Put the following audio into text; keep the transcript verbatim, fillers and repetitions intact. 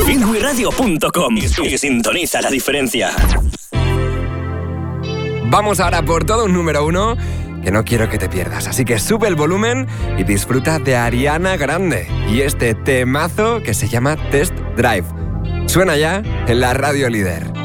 inwi radio punto com y sintoniza la diferencia. Vamos ahora por todo un número uno que no quiero que te pierdas. Así que sube el volumen y disfruta de Ariana Grande y este temazo que se llama Test Drive. Suena ya en la Radio Líder.